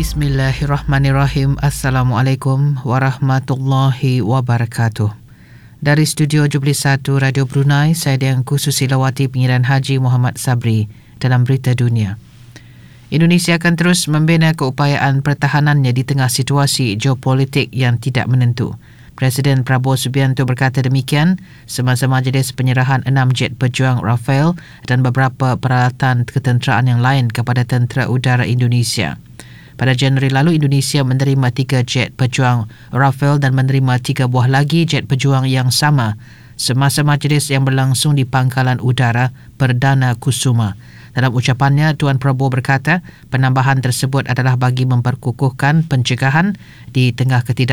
Bismillahirrahmanirrahim. Assalamualaikum warahmatullahi wabarakatuh. Dari studio Jubilee 1 Radio Brunei, saya Dianku Susilawati Pengiran Haji Muhammad Sabri dalam berita dunia. Indonesia akan terus membina keupayaan pertahanannya di tengah situasi geopolitik yang tidak menentu. Presiden Prabowo Subianto berkata demikian semasa majlis penyerahan 6 jet pejuang Rafale dan beberapa peralatan ketenteraan yang lain kepada Tentera Udara Indonesia. Pada Januari lalu, Indonesia menerima 3 jet pejuang Rafale dan menerima 3 buah lagi jet pejuang yang sama semasa majlis yang berlangsung di Pangkalan Udara Perdana Kusuma. Dalam ucapannya, Tuan Prabowo berkata penambahan tersebut adalah bagi memperkukuhkan pencegahan di tengah